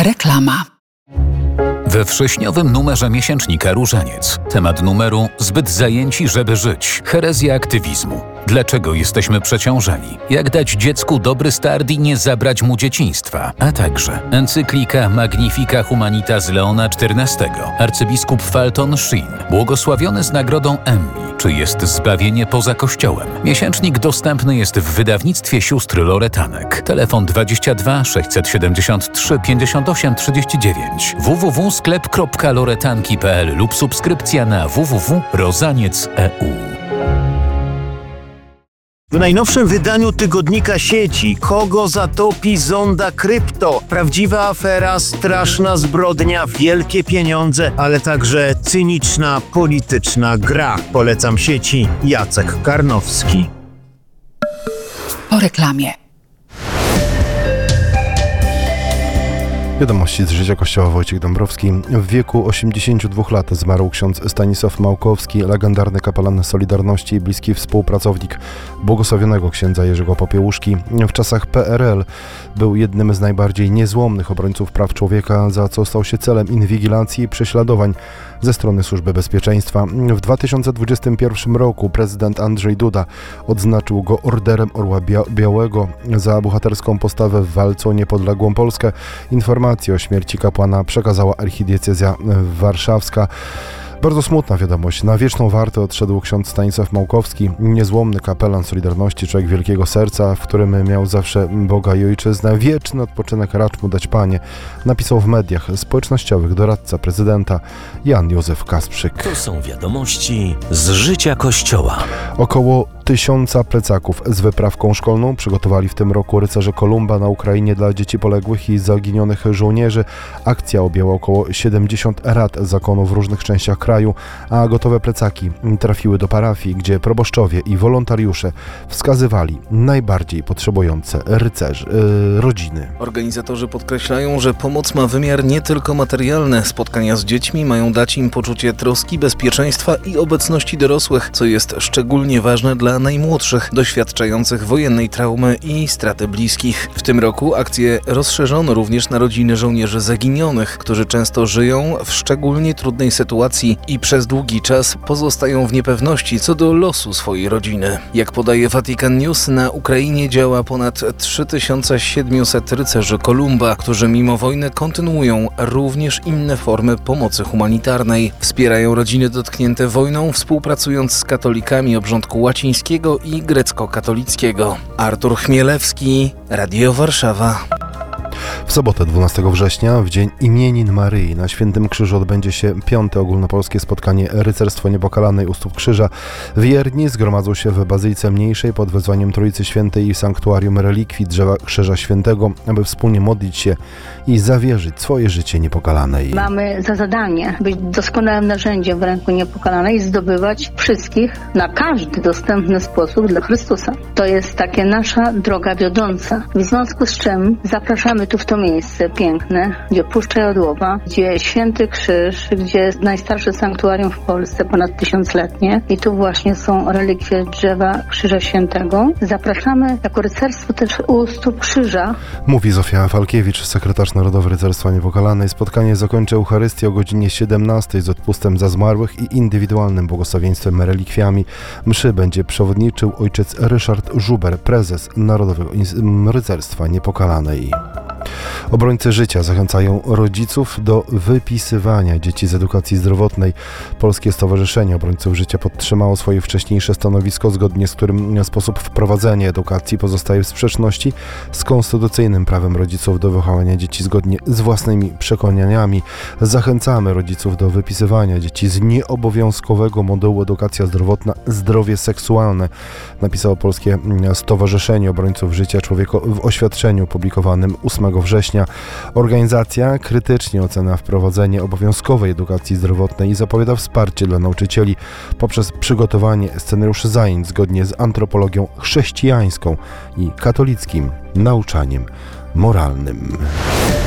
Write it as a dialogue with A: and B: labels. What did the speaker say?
A: Reklama.
B: We wrześniowym numerze miesięcznika Różaniec. Temat numeru: zbyt zajęci, żeby żyć. Herezja aktywizmu. Dlaczego jesteśmy przeciążeni? Jak dać dziecku dobry start i nie zabrać mu dzieciństwa? A także encyklika Magnifica Humanitas Leona XIV. Arcybiskup Fulton Sheen, błogosławiony z nagrodą Emmy. Czy jest zbawienie poza Kościołem? Miesięcznik dostępny jest w wydawnictwie sióstr Loretanek. Telefon 22 673 58 39. www.sklep.loretanki.pl lub subskrypcja na www.rozaniec.eu.
C: W najnowszym wydaniu tygodnika sieci kogo zatopi zonda krypto? Prawdziwa afera, straszna zbrodnia, wielkie pieniądze, ale także cyniczna, polityczna gra. Polecam sieci. Jacek Karnowski.
A: Po reklamie.
D: Wiadomości z życia Kościoła. Wojciech Dąbrowski. W wieku 82 lat zmarł ksiądz Stanisław Małkowski, legendarny kapelan Solidarności i bliski współpracownik błogosławionego księdza Jerzego Popiełuszki. W czasach PRL był jednym z najbardziej niezłomnych obrońców praw człowieka, za co stał się celem inwigilacji i prześladowań ze strony Służby Bezpieczeństwa. W 2021 roku prezydent Andrzej Duda odznaczył go Orderem Orła Białego za bohaterską postawę w walce o niepodległą Polskę. Informację o śmierci kapłana przekazała archidiecezja warszawska. Bardzo smutna wiadomość. Na wieczną wartę odszedł ksiądz Stanisław Małkowski, niezłomny kapelan Solidarności, człowiek wielkiego serca, w którym miał zawsze Boga i ojczyznę. Wieczny odpoczynek racz mu dać Panie, napisał w mediach społecznościowych doradca prezydenta Jan Józef Kasprzyk.
E: To są wiadomości z życia Kościoła.
D: Około 1000 plecaków z wyprawką szkolną przygotowali w tym roku rycerze Kolumba na Ukrainie dla dzieci poległych i zaginionych żołnierzy. Akcja objęła około 70 rad zakonu w różnych częściach kraju, a gotowe plecaki trafiły do parafii, gdzie proboszczowie i wolontariusze wskazywali najbardziej potrzebujące rodziny.
F: Organizatorzy podkreślają, że pomoc ma wymiar nie tylko materialny. Spotkania z dziećmi mają dać im poczucie troski, bezpieczeństwa i obecności dorosłych, co jest szczególnie ważne dla najmłodszych, doświadczających wojennej traumy i straty bliskich. W tym roku akcję rozszerzono również na rodziny żołnierzy zaginionych, którzy często żyją w szczególnie trudnej sytuacji i przez długi czas pozostają w niepewności co do losu swojej rodziny. Jak podaje Vatican News, na Ukrainie działa ponad 3700 rycerzy Kolumba, którzy mimo wojny kontynuują również inne formy pomocy humanitarnej. Wspierają rodziny dotknięte wojną, współpracując z katolikami obrządku łacińskiego i grecko-katolickiego. Artur Chmielewski, Radio Warszawa.
D: W sobotę 12 września, w dzień imienin Maryi, na Świętym Krzyżu odbędzie się 5. ogólnopolskie spotkanie Rycerstwo Niepokalanej u stóp krzyża. Wierni zgromadzą się w Bazylice Mniejszej pod wezwaniem Trójcy Świętej i Sanktuarium Relikwii Drzewa Krzyża Świętego, aby wspólnie modlić się i zawierzyć swoje życie Niepokalanej.
G: Mamy za zadanie być doskonałym narzędziem w ręku Niepokalanej i zdobywać wszystkich na każdy dostępny sposób dla Chrystusa. To jest takie nasza droga wiodąca. W związku z czym zapraszamy tu w to miejsce piękne, gdzie Puszcza Jodłowa, gdzie Święty Krzyż, gdzie jest najstarsze sanktuarium w Polsce, ponad 1000-letnie i tu właśnie są relikwie drzewa Krzyża Świętego. Zapraszamy jako rycerstwo też u stóp krzyża.
D: Mówi Zofia Falkiewicz, sekretarz Narodowy Rycerstwa Niepokalanej. Spotkanie zakończy Eucharystię o godzinie 17 z odpustem za zmarłych i indywidualnym błogosławieństwem relikwiami. Mszy będzie przewodniczył ojciec Ryszard Żuber, prezes Narodowego Rycerstwa Niepokalanej. Obrońcy życia zachęcają rodziców do wypisywania dzieci z edukacji zdrowotnej. Polskie Stowarzyszenie Obrońców Życia podtrzymało swoje wcześniejsze stanowisko, zgodnie z którym sposób wprowadzenia edukacji pozostaje w sprzeczności z konstytucyjnym prawem rodziców do wychowania dzieci zgodnie z własnymi przekonaniami. Zachęcamy rodziców do wypisywania dzieci z nieobowiązkowego modułu Edukacja Zdrowotna Zdrowie Seksualne, napisało Polskie Stowarzyszenie Obrońców Życia Człowieka w oświadczeniu publikowanym 8 września. Organizacja krytycznie ocenia wprowadzenie obowiązkowej edukacji zdrowotnej i zapowiada wsparcie dla nauczycieli poprzez przygotowanie scenariuszy zajęć zgodnie z antropologią chrześcijańską i katolickim nauczaniem moralnym.